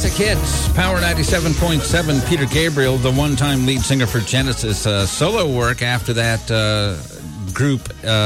Hits, Power 97.7. Peter Gabriel, the one-time lead singer for Genesis, solo work after that group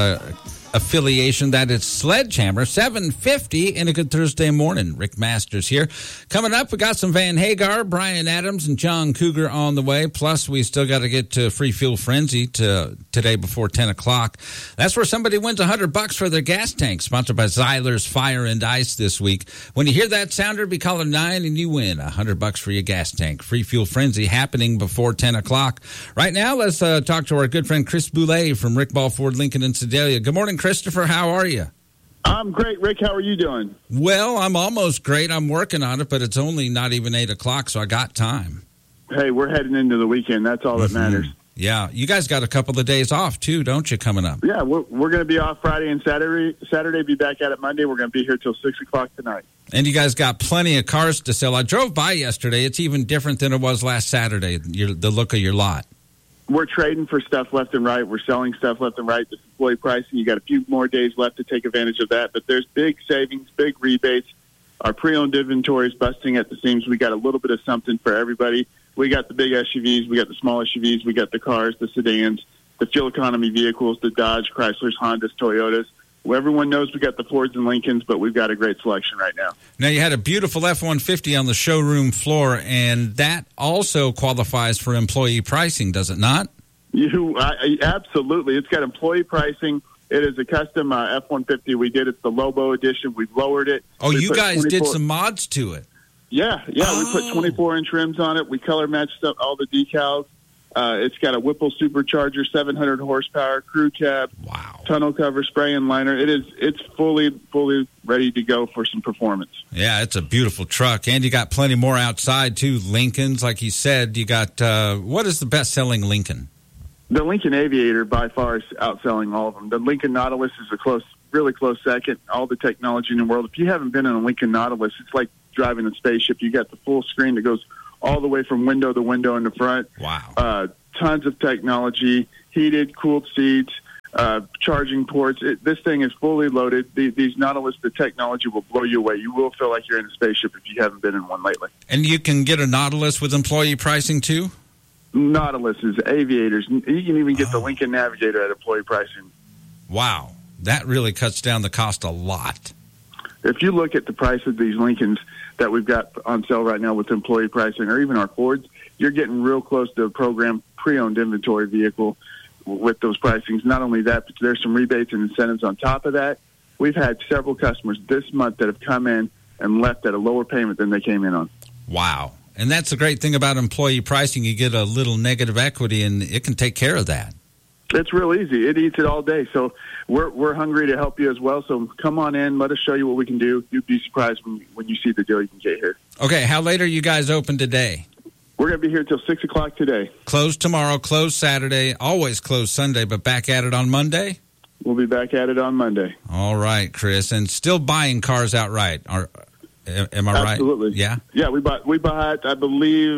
affiliation. That is Sledgehammer. 7:50 in a good Thursday morning. Rick Masters here. Coming up, we got some Van Hagar, Brian Adams, and John Cougar on the way. Plus, we still got to get to Free Fuel Frenzy today before 10 o'clock. That's where somebody wins $100 for their gas tank, sponsored by Zyler's Fire and Ice this week. When you hear that sounder, be caller 9 and you win $100 for your gas tank. Free Fuel Frenzy happening before 10 o'clock. Right now, let's talk to our good friend Chris Boulay from Rick Ball Ford Lincoln in Sedalia. Good morning, Christopher. How are you? I'm great, Rick. How are you doing? Well, I'm almost great. I'm working on it, but it's only not even 8 o'clock, so I got time. Hey, we're heading into the weekend. That's all that matters. Yeah. You guys got a couple of days off, too, don't you, coming up? Yeah, we're going to be off Friday and Saturday. Saturday, be back at it Monday. We're going to be here till 6 o'clock tonight. And you guys got plenty of cars to sell. I drove by yesterday. It's even different than it was last Saturday, the look of your lot. We're trading for stuff left and right. We're selling stuff left and right. This employee pricing, you got a few more days left to take advantage of that. But there's big savings, big rebates. Our pre-owned inventory is busting at the seams. We got a little bit of something for everybody. We got the big SUVs. We got the small SUVs. We got the cars, the sedans, the fuel economy vehicles, the Dodge, Chryslers, Hondas, Toyotas. Well, everyone knows we got the Fords and Lincolns, but we've got a great selection right now. Now, you had a beautiful F-150 on the showroom floor, and that also qualifies for employee pricing, does it not? Absolutely. It's got employee pricing. It is a custom F-150 we did. It's the Lobo edition. We've lowered it. Oh, you guys did some mods to it. Yeah. We put 24-inch rims on it. We color matched up all the decals. It's got a Whipple supercharger, 700 horsepower, crew cab, tunnel cover, spray and liner. It's fully ready to go for some performance. Yeah, it's a beautiful truck, and you got plenty more outside too. Lincolns, like you said, you got what is the best-selling Lincoln? The Lincoln Aviator by far is outselling all of them. The Lincoln Nautilus is a really close second. All the technology in the world. If you haven't been in a Lincoln Nautilus, it's like driving a spaceship. You got the full screen that goes all the way from window to window in the front. Wow. Tons of technology, heated, cooled seats, charging ports. This thing is fully loaded. These Nautilus, the technology will blow you away. You will feel like you're in a spaceship if you haven't been in one lately. And you can get a Nautilus with employee pricing too? Nautiluses, Aviators. You can even get the Lincoln Navigator at employee pricing. Wow. That really cuts down the cost a lot. If you look at the price of these Lincolns that we've got on sale right now with employee pricing, or even our Fords, you're getting real close to a program pre-owned inventory vehicle with those pricings. Not only that, but there's some rebates and incentives on top of that. We've had several customers this month that have come in and left at a lower payment than they came in on. Wow. And that's the great thing about employee pricing. You get a little negative equity, and it can take care of that. It's real easy. It eats it all day. So we're hungry to help you as well. So come on in. Let us show you what we can do. You'd be surprised when you see the deal you can get here. Okay, how late are you guys open today? We're going to be here till 6 o'clock today. Closed tomorrow, closed Saturday, always closed Sunday, but back at it on Monday? We'll be back at it on Monday. All right, Chris. And still buying cars outright. Am I right? Absolutely. Yeah? Yeah, we bought I believe,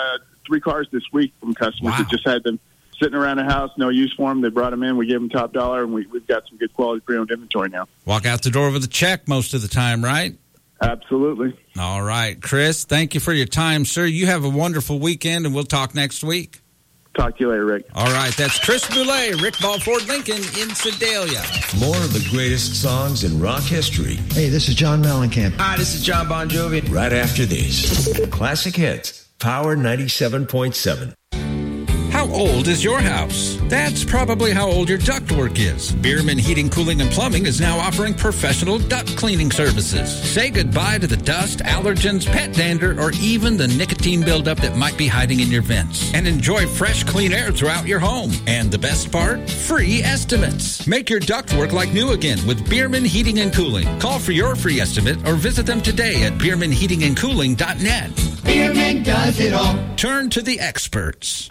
3 cars this week from customers that just had them sitting around the house, no use for them. They brought them in. We gave them top dollar, and we've got some good quality pre-owned inventory now. Walk out the door with a check most of the time, right? Absolutely. All right. Chris, thank you for your time, sir. You have a wonderful weekend, and we'll talk next week. Talk to you later, Rick. All right. That's Chris Boulay, Rick Ball Ford Lincoln in Sedalia. More of the greatest songs in rock history. Hey, this is John Mellencamp. Hi, this is John Bon Jovi. Right after these. Classic Hits, Power 97.7. How old is your house? That's probably how old your ductwork is. Bierman Heating, Cooling, and Plumbing is now offering professional duct cleaning services. Say goodbye to the dust, allergens, pet dander, or even the nicotine buildup that might be hiding in your vents. And enjoy fresh, clean air throughout your home. And the best part? Free estimates. Make your ductwork like new again with Bierman Heating and Cooling. Call for your free estimate or visit them today at BiermanHeatingandCooling.net. Bierman does it all. Turn to the experts.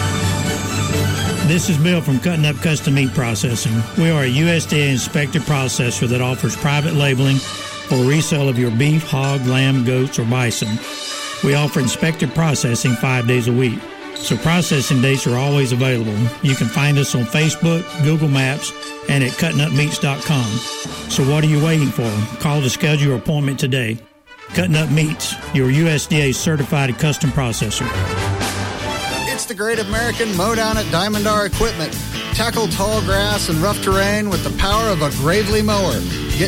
This is Bill from Cutting Up Custom Meat Processing. We are a USDA inspected processor that offers private labeling for resale of your beef, hog, lamb, goats, or bison. We offer inspected processing 5 days a week, so processing dates are always available. You can find us on Facebook, Google Maps, and at cuttingupmeats.com. So what are you waiting for? Call to schedule your appointment today. Cutting Up Meats, your USDA certified custom processor. It's the Great American Mowdown at Diamond R Equipment. Tackle tall grass and rough terrain with the power of a Gravely mower. Get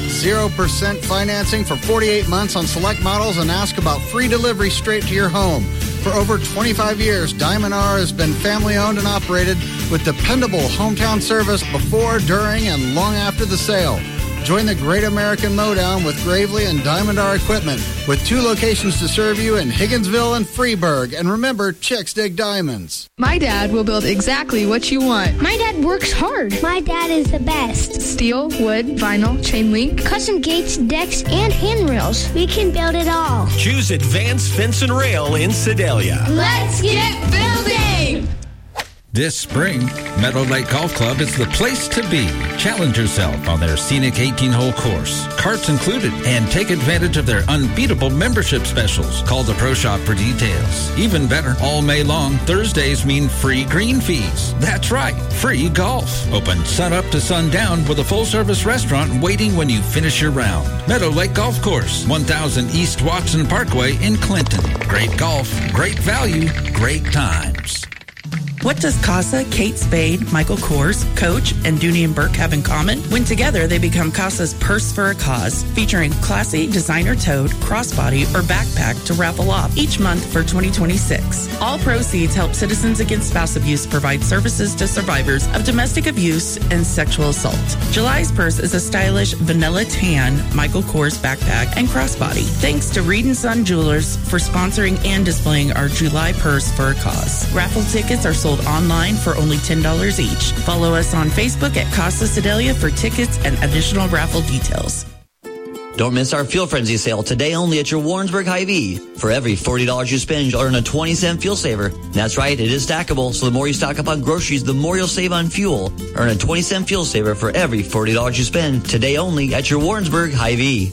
0% financing for 48 months on select models and ask about free delivery straight to your home. For over 25 years, Diamond R has been family-owned and operated with dependable hometown service before, during, and long after the sale. Join the Great American Mowdown with Gravely and Diamond R Equipment, with 2 locations to serve you in Higginsville and Freeburg. And remember, chicks dig diamonds. My dad will build exactly what you want. My dad works hard. My dad is the best. Steel, wood, vinyl, chain link, custom gates, decks, and handrails. We can build it all. Choose Advanced Fence and Rail in Sedalia. Let's get building! This spring, Meadow Lake Golf Club is the place to be. Challenge yourself on their scenic 18-hole course. Carts included, and take advantage of their unbeatable membership specials. Call the Pro Shop for details. Even better, all May long, Thursdays mean free green fees. That's right, free golf. Open sun up to sundown with a full-service restaurant waiting when you finish your round. Meadow Lake Golf Course, 1000 East Watson Parkway in Clinton. Great golf, great value, great times. What does Casa, Kate Spade, Michael Kors, Coach, and Dooney and Burke have in common? When together, they become Casa's Purse for a Cause, featuring classy designer tote, crossbody, or backpack to raffle off each month for 2026. All proceeds help Citizens Against Spouse Abuse provide services to survivors of domestic abuse and sexual assault. July's purse is a stylish vanilla tan Michael Kors backpack and crossbody. Thanks to Reed & Son Jewelers for sponsoring and displaying our July Purse for a Cause. Raffle tickets are sold online for only $10 each. Follow us on Facebook at Casa Sedalia for tickets and additional raffle details. Don't miss our Fuel Frenzy sale today only at your Warrensburg Hy-Vee. For every $40 you spend, you'll earn a 20-cent fuel saver. That's right, it is stackable, so the more you stock up on groceries, the more you'll save on fuel. Earn a 20-cent fuel saver for every $40 you spend today only at your Warrensburg Hy-Vee.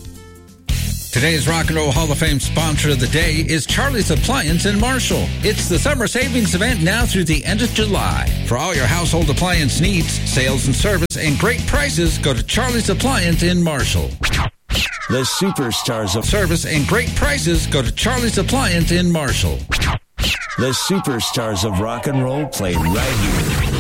Today's Rock and Roll Hall of Fame sponsor of the day is Charlie's Appliance in Marshall. It's the summer savings event now through the end of July. For all your household appliance needs, sales and service, and great prices, go to Charlie's Appliance in Marshall. The superstars of service and great prices, go to Charlie's Appliance in Marshall. The superstars of rock and roll play right here.